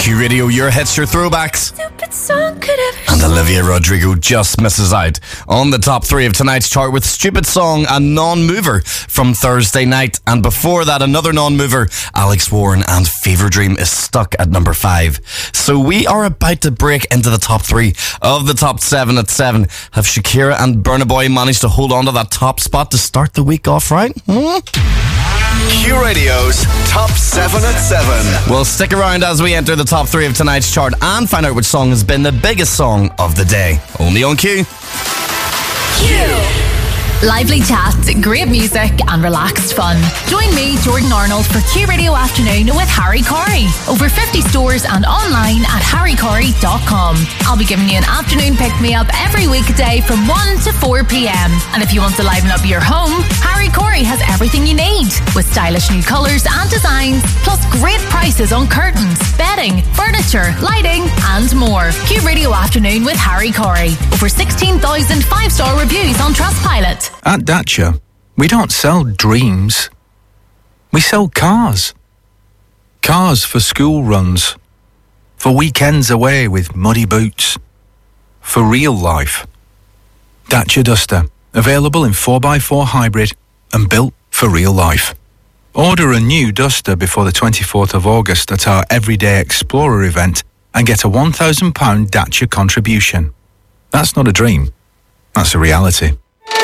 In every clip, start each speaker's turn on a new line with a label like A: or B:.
A: Q Radio, your hits, your throwbacks. And Olivia Rodrigo just misses out on the top 3 of tonight's chart with Stupid Song, a non-mover from Thursday night. And before that, another non-mover, Alex Warren and Fever Dream is stuck at number 5. So we are about to break into the top 3 of the top 7 at 7. Have Shakira and Burna Boy managed to hold on to that top spot to start the week off right?
B: Q Radio's Top 7 at 7.
A: Well, stick around as we enter the top 3 of tonight's chart and find out which song has been the biggest song of the day. Only on Q.
C: Lively chat, great music and relaxed fun. Join me, Jordan Arnold, for Q Radio Afternoon with Harry Corey. Over 50 stores and online at harrycorey.com. I'll be giving you an afternoon pick-me-up every weekday from 1 to 4 p.m. And if you want to liven up your home, Harry Corey has everything you need. With stylish new colours and designs, plus great prices on curtains, bedding, furniture, lighting and more. Q Radio Afternoon with Harry Corey. Over 16,000 5-star reviews on Trustpilot.
D: At Dacia, we don't sell dreams. We sell cars. Cars for school runs. For weekends away with muddy boots. For real life. Dacia Duster, available in 4x4 hybrid and built for real life. Order a new Duster before the 24th of August at our Everyday Explorer event and get a £1,000 Dacia contribution. That's not a dream. That's a reality.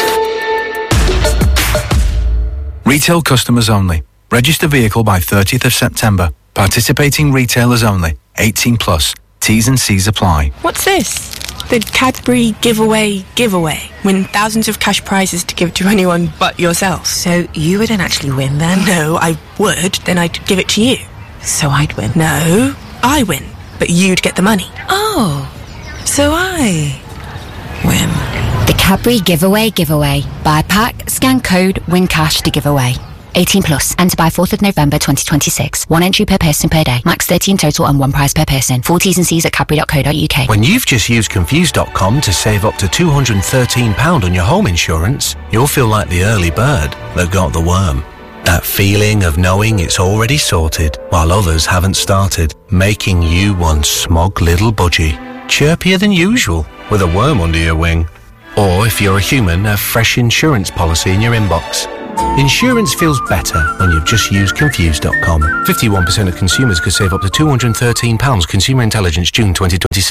D: Retail customers only. Register vehicle by 30th of September. Participating retailers only. 18 plus. T's and C's apply.
E: What's this? The Cadbury giveaway. Win thousands of cash prizes to give to anyone but yourself.
F: So you wouldn't actually win then?
E: No, I would. Then I'd give it to you.
F: So I'd win?
E: No, I win. But you'd get the money.
F: Oh, so I win. The Cadbury giveaway. Buy a pack, scan code, win cash to give away. 18 plus. Enter by 4th of November 2026. 1 entry per person per day. Max 30 in total and 1 prize per person. Full T's and C's at cadbury.co.uk.
G: When you've just used Confused.com to save up to £213 on your home insurance, you'll feel like the early bird that got the worm. That feeling of knowing it's already sorted while others haven't started, making you one smug little budgie. Chirpier than usual with a worm under your wing. Or if you're a human, a fresh insurance policy in your inbox. Insurance feels better when you've just used Confused.com. 51% of consumers could save up to £213. Consumer Intelligence, June 2026.